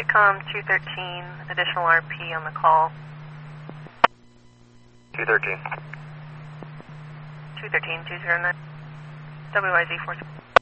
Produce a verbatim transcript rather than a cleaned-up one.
Swisscom two thirteen, additional R P on the call. two thirteen. two thirteen, two zero nine. W Y Z four.